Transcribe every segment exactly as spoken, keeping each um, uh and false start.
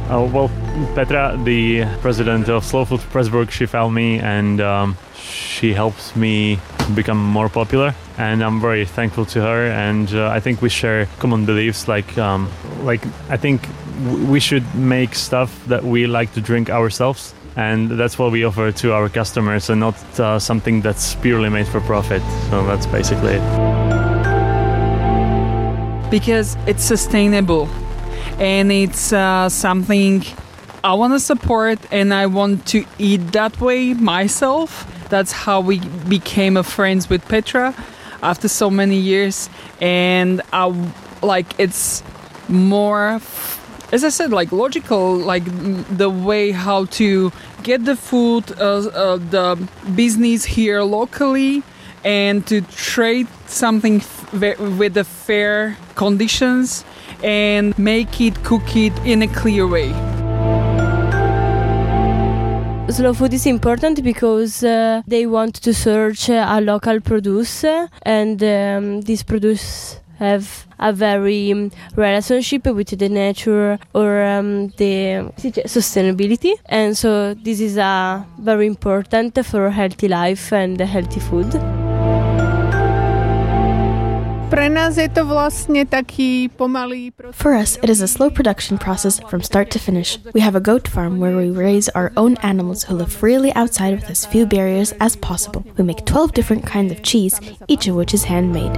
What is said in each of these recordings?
Uh, well, Petra, the president of Slow Food Pressburg, she found me and um, she helps me become more popular. And I'm very thankful to her. And uh, I think we share common beliefs. Like, um, like I think w- we should make stuff that we like to drink ourselves. And that's what we offer to our customers, and not uh, something that's purely made for profit. So that's basically it. Because it's sustainable, and it's uh, something I want to support, and I want to eat that way myself. That's how we became a friends with Petra after so many years. And I, like it's more, as I said, like logical, like the way how to get the food, uh, uh, the business here locally, and to trade something f- with the fair conditions and make it, cook it in a clear way. Slow food is important because uh, they want to search uh, a local produce, and um, this produce have a very um, relationship with the nature or um, the sustainability, and so this is uh, very important for a healthy life and a healthy food. For us, it is a slow production process from start to finish. We have a goat farm where we raise our own animals who live freely outside with as few barriers as possible. We make twelve different kinds of cheese, each of which is handmade.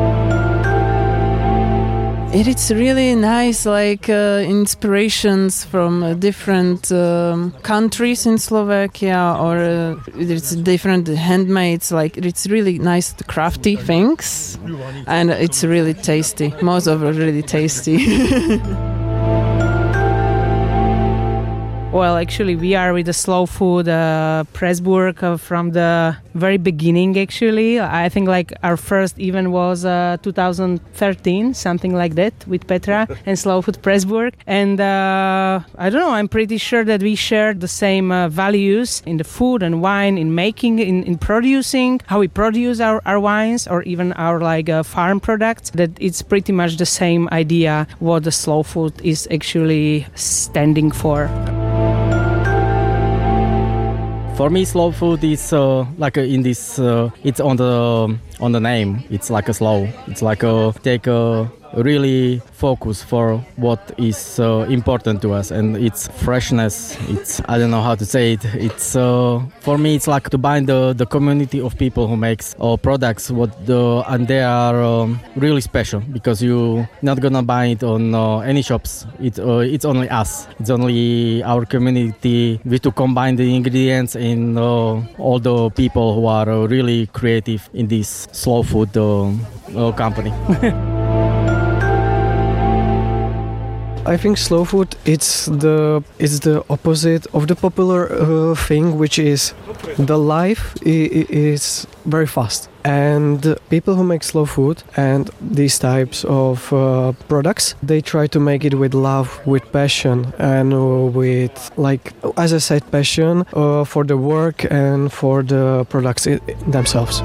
It's really nice, like uh, inspirations from uh, different um, countries in Slovakia, or uh, it's different handmades. Like it's really nice, crafty things, and it's really tasty. Most of it really tasty. Well, actually, we are with the Slow Food uh, Pressburg uh, from the very beginning, actually. I think like our first event was uh, two thousand thirteen, something like that, with Petra and Slow Food Pressburg. And uh, I don't know, I'm pretty sure that we share the same uh, values in the food and wine, in making, in, in producing, how we produce our, our wines, or even our like uh, farm products, that it's pretty much the same idea what the Slow Food is actually standing for. For me, slow food is uh, like uh, in this. Uh, it's on the on the name. It's like a slow. It's like a take a really focus for what is uh, important to us, and it's freshness. It's I don't know how to say it. It's uh, for me, it's like to bind the, the community of people who makes uh, products. What the and they are um, really special because you not gonna buy it on uh, any shops. It uh, it's only us. It's only our community. We to combine the ingredients in uh, all the people who are uh, really creative in this slow food uh, uh, company. I think slow food it's the it's the opposite of the popular uh, thing, which is the life I- is very fast, and people who make slow food and these types of uh, products, they try to make it with love, with passion, and uh, with, like as I said, passion uh, for the work and for the products I- themselves.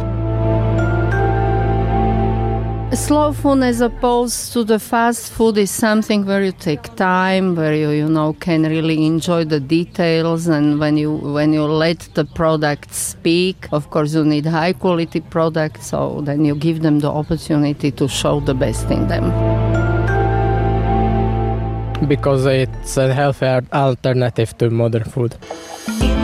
Slow food as opposed to the fast food is something where you take time, where you, you know, can really enjoy the details, and when you when you let the products speak, of course you need high quality products, so then you give them the opportunity to show the best in them. Because it's a healthier alternative to modern food.